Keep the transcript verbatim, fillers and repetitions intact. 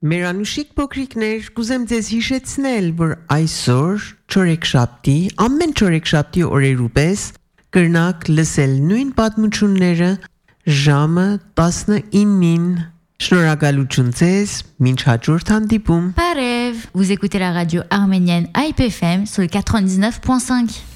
Մերանուշիկ փոքրիկներ, կուզեմ ձեզ հիշեցնել, որ այսօր չորեքշաբթի, ամեն չորեքշաբթի օրերու պես կրնակ լսել նույն պատմությունները ժամը տասնինին։ Շնորհակալություն ձեզ, մինչ հաջորդ հանդիպում։ Parev, vous écoutez la radio arménienne I P F M sur le quatre-vingt-dix-neuf point cinq.